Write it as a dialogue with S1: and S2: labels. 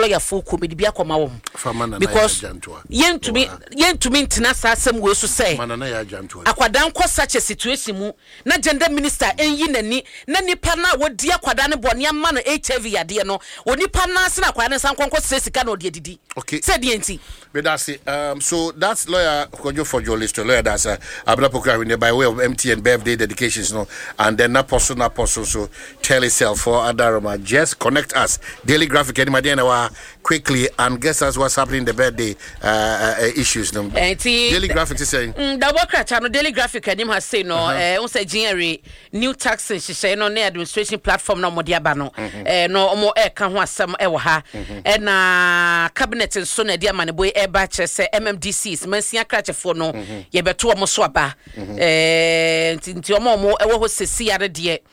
S1: lawyer for comedy be akoma wo because yentumi ntina sa asem we so say akwadan ko such a situation mu na gender minister enyi nani na nipa na wodi akwadan ne bone ama no HIV yade no onipa na se na akwadan san konko sika na odi didi said the enti
S2: so that's lawyer Kojo for your list lawyer that's Abla Pokra by way of MTN birthday dedications no and then apostle so tell itself for Adaroma just connect us Daily Graphic and Madiana quickly and guess us what's happening in the birthday issues no Daily Graphic is saying
S1: the worker channel Daily Graphic and him has say no on say January new taxes she say no administration platform no modiaba no no mo e ka ho asem e wo ha na cabinet so na dia maneboy e ba che say MMDCs mansia krachefo no ye beto mo so aba nti omo e wo ho sesi yare de